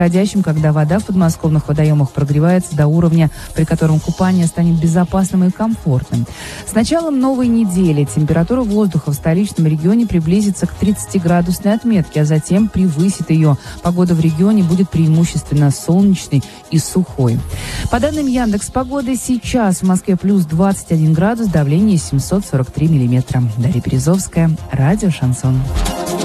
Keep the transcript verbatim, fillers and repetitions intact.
когда вода в подмосковных водоемах прогревается до уровня, при котором купание станет безопасным и комфортным. С началом новой недели температура воздуха в столичном регионе приблизится к тридцатиградусной отметке, а затем превысит ее. Погода в регионе будет преимущественно солнечной и сухой. По данным Яндекс.Погоды, сейчас в Москве плюс двадцать один градус, давление семьсот сорок три миллиметра. Дарья Березовская, радио «Шансон».